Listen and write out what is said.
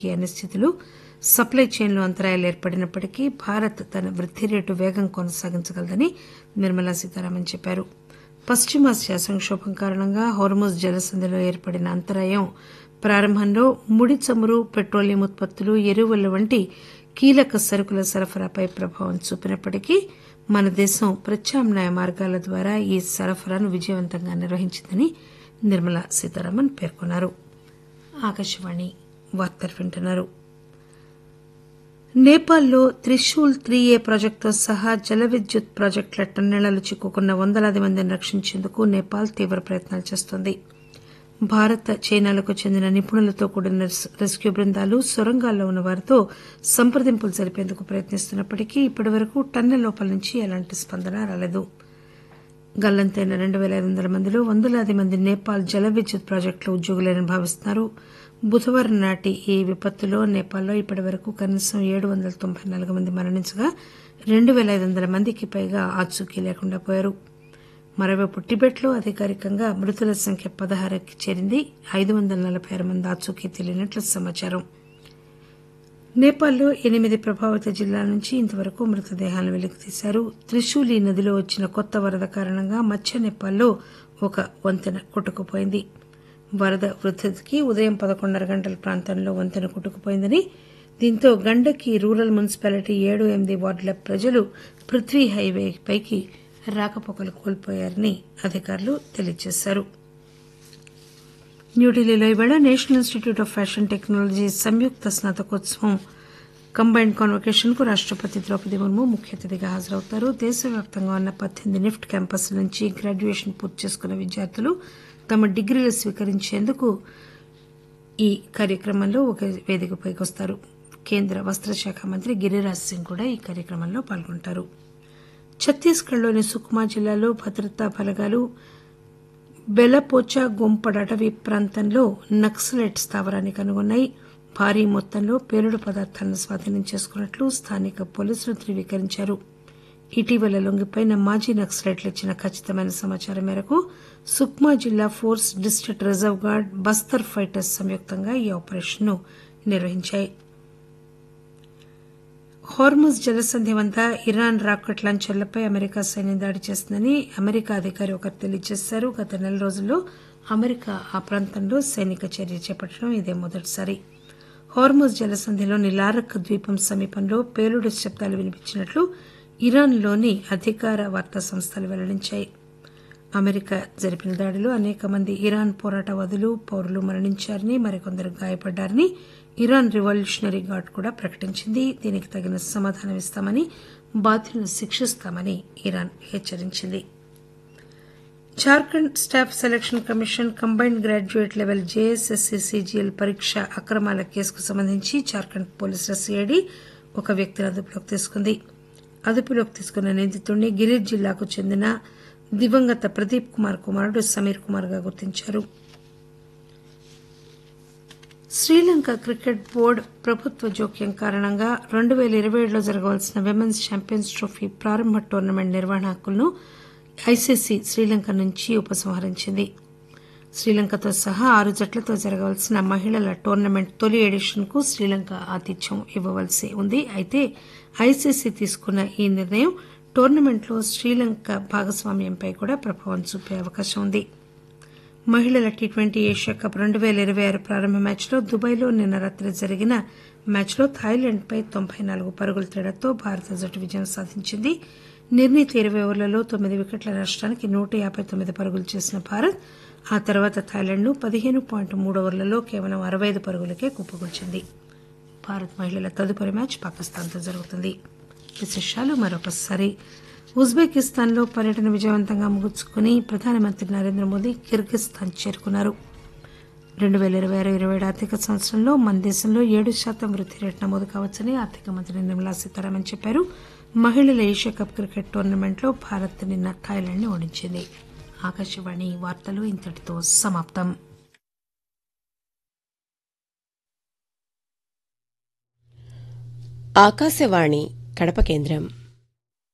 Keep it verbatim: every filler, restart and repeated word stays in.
అనిశ్చితులు supply చైన్లో అంతరాయాలు ఏర్పడినప్పటికీ భారత్ తన వృద్ది రేటు వేగం కొనసాగించగలదని నిర్మలా సీతారామన్ చెప్పారు. పశ్చిమాసియా సంక్షోభం కారణంగా హోర్ముజ్ జలసంధిలో ఏర్పడిన అంతరాయం ప్రారంభంలో ముడి చమురు, పెట్రోలియం ఉత్పత్తులు, ఎరువుల వంటి కీలక సరుకుల సరఫరాపై ప్రభావం చూపినప్పటికీ మన దేశం ప్రత్యామ్నాయ మార్గాల ద్వారా ఈ సరఫరాను విజయవంతంగా నిర్వహించిందని నిర్మలా సీతారామన్ పేర్కొన్నారు. ఆకాశవాణి వార్తలు వింటున్నారు. నేపాల్లో త్రిశూల్ త్రీ ఏ ప్రాజెక్టుతో సహా జల విద్యుత్ ప్రాజెక్టుల టన్నెళ్లలో చిక్కుకున్న వందలాది మందిని రక్షించేందుకు నేపాల్ తీవ్ర ప్రయత్నాలు చేస్తోంది. భారత్, చైనాలకు చెందిన నిపుణులతో కూడిన రెస్క్యూ బృందాలు సొరంగాల్లో ఉన్న వారితో సంప్రదింపులు జరిపేందుకు ప్రయత్నిస్తున్నప్పటికీ ఇప్పటివరకు టన్నెల్ లోపల నుంచి ఎలాంటి స్పందన రాలేదు. గల్లంతైన రెండు పేల ఐదు వందల మందిలో వందలాది మంది నేపాల్ జల విద్యుత్ ప్రాజెక్టుల ఉద్యోగులేనని భావిస్తున్నారు. బుధవారం నాటి ఈ విపత్తులో నేపాల్లో ఇప్పటివరకు కనీసం ఏడు వందల తొంభై నాలుగు మంది మరణించగా రెండు పేల ఐదు వందల మందికి పైగా ఆచూకీ లేకుండా పోయారు. మరోవైపు టిబెట్లో అధికారికంగా మృతుల సంఖ్య పదహారుకి చేరింది. ఐదు వందల నలబై ఆరు మంది ఆచూకీ తెలియనట్లు సమాచారం. నేపాల్లో ఎనిమిది ప్రభావిత జిల్లాల నుంచి ఇంతవరకు మృతదేహాలను వెలికితీశారు. త్రిశూలి నదిలో వచ్చిన కొత్త వరద కారణంగా మధ్య నేపాల్లో ఒక వంతెన కొట్టుకుపోయింది. వరద ఉధృతికి ఉదయం పదకొండున్నర గంటల ప్రాంతంలో వంతెన కొట్టుకుపోయిందని, దీంతో గండకి రూరల్ మున్సిపాలిటీ ఏడు ఎనిమిది వార్డుల ప్రజలు పృథ్వీ హైవే పైకి రాకపోకలు కోల్పోయారని అధికారులు తెలియజేశారు. న్యూఢిల్లీలో ఈవేళ national institute of fashion technology Samyukta స్నాతకోత్సవం combined convocation కు రాష్టపతి ద్రౌపది ముర్ము ముఖ్య అతిథిగా హాజరవుతారు. దేశవ్యాప్తంగా ఉన్న పద్దెనిమిది నిఫ్ట్ క్యాంపస్ల నుంచి గ్రాడ్యుయేషన్ పూర్తి చేసుకున్న విద్యార్థులు తమ డిగ్రీలు స్వీకరించేందుకు ఈ కార్యక్రమంలో ఒక వేదికపైకి వస్తారు. కేంద్ర వస్త్రశాఖ మంత్రి గిరిరాజ్ సింగ్ కూడా ఈ కార్యక్రమంలో పాల్గొంటారు. ఛత్తీస్గఢ్లోని సుక్మా జిల్లాలో భద్రతా బలగాలు బెలపోచా గోంపడ్ అటవీ ప్రాంతంలో నక్సలైట్ స్థావరాన్ని కనుగొన్నాయి. భారీ మొత్తంలో పేలుడు పదార్థాలను స్వాధీనం చేసుకున్నట్లు స్థానిక పోలీసులు ధృవీకరించారు. ఇటీవల లొంగిపోయిన మాజీ నక్సలైట్లు ఇచ్చిన ఖచ్చితమైన సమాచారం మేరకు సుక్మా జిల్లా force, district reserve guard, Bastar fighters సంయుక్తంగా ఈ ఆపరేషన్ ను నిర్వహించాయి. హోర్ముజ్ జలసంధి వద్ద ఇరాన్ రాకెట్ లాంచర్లపై అమెరికా సైన్యం దాడి చేసిందని అమెరికా అధికారి ఒకరు తెలియజేశారు. గత నెల రోజుల్లో అమెరికా ఆ ప్రాంతంలో సైనిక చర్య చేపట్టడం ఇదే మొదటిసారి. హోర్ముజ్ జలసంధిలోని లారక్ ద్వీపం సమీపంలో పేలుడు శబ్దాలు వినిపించినట్లు ఇరాన్లోని అధికార వార్తా సంస్థలు వెల్లడించాయి. అమెరికా జరిపిన దాడిలో అనేక మంది ఇరాన్ పోరాటవాదులు, పౌరులు మరణించారని, మరికొందరు గాయపడ్డారని ఇరాన్ రివల్యూషనరీ గార్డ్ కూడా ప్రకటించింది. దీనికి తగిన సమాధానం ఇస్తామని, బాధ్యులను శిక్షిస్తామని ఇరాన్ హెచ్చరించింది. Jharkhand staff selection commission combined graduate level JSSC CGL పరీక్ష అక్రమాల కేసుకు సంబంధించి జార్ఖండ్ పోలీసుల సీఐడీ ఒక వ్యక్తిని అదుపులోకి తీసుకుంది. అదుపులోకి తీసుకున్న నిందితుడిని గిరిజ్ జిల్లాకు చెందిన దివంగత ప్రదీప్ కుమార్ కుమారుడు సమీర్ కుమార్ గా గుర్తించారు. శ్రీలంక క్రికెట్ బోర్డు ప్రభుత్వ జోక్యం కారణంగా రెండు పేల ఇరవై ఏడులో జరగవలసిన విమెన్స్ ఛాంపియన్స్ ట్రోఫీ ప్రారంభ టోర్నమెంట్ నిర్వహణ హక్కులను ఐసీసీ శ్రీలంక నుంచి ఉపసంహరించింది. శ్రీలంకతో సహా ఆరు జట్లతో జరగవలసిన మహిళల టోర్నమెంట్ తొలి ఎడిషన్ కు శ్రీలంక ఆతిథ్యం ఇవ్వవలసి ఉంది. అయితే ఐసీసీ తీసుకున్న ఈ నిర్ణయం టోర్నమెంట్లో శ్రీలంక భాగస్వామ్యంపై కూడా ప్రభావం చూపే అవకాశం ఉంది. మహిళల టీ ట్వంటీ ఏషియా కప్ రెండు పేల ఇరవై ఆరు ప్రారంభ మ్యాచ్లో దుబాయ్లో నిన్న రాత్రి జరిగిన మ్యాచ్లో థాయిలాండ్పై తొంభై నాలుగు పరుగుల తేడాతో భారత జట్టు విజయం సాధించింది. నిర్ణీత ఇరవై ఓవర్లలో తొమ్మిది వికెట్ల నష్టానికి నూట యాబై తొమ్మిది పరుగులు చేసిన భారత్ ఆ తర్వాత థాయిలాండ్ను పదిహేను పాయింట్ మూడు ఓవర్లలో కేవలం అరవై ఐదు పరుగులకే కుప్పకూల్చింది. భారత్ మహిళల తదుపరి మ్యాచ్ పాకిస్తాన్తో జరుగుతుంది. విశేషాలు మరొకసారి. ఉజ్బెకిస్తాన్లో పర్యటన విజయవంతంగా ముగించుకుని ప్రధానమంత్రి నరేంద్ర మోదీ కిర్గిస్థాన్ చేరుకున్నారు. రెండు పేల ఇరవై ఆరు ఇరవై ఏడు ఆర్థిక సంవత్సరంలో మన దేశంలో ఏడు శాతం వృద్ధి రేటు నమోదు కావచ్చని ఆర్థిక మంత్రి నిర్మలా సీతారామన్ చెప్పారు. మహిళల ఏషియా కప్ క్రికెట్ టోర్నమెంట్లో భారత్ నిన్న థాయిలాండ్ ని ఓడించింది. ఆకాశవాణి వార్తలు ఇంతటితో సమాప్తం. ఆకాశవాణి కడప కేంద్రం.